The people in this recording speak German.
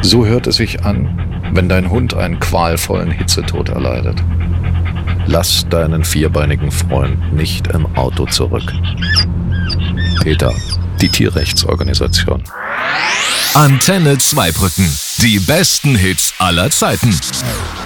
So hört es sich an, wenn dein Hund einen qualvollen Hitzetod erleidet. Lass deinen vierbeinigen Freund nicht im Auto zurück. PETA, die Tierrechtsorganisation. Antenne Zweibrücken. Die besten Hits aller Zeiten.